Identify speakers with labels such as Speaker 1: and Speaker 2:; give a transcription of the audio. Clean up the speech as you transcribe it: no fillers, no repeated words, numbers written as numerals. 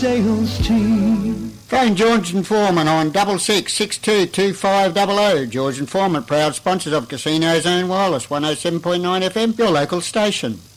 Speaker 1: Sales team.
Speaker 2: Phone George and Foreman on 66622500. George and Foreman, proud sponsors of Casino Zone Wireless 107.9 FM, your local station.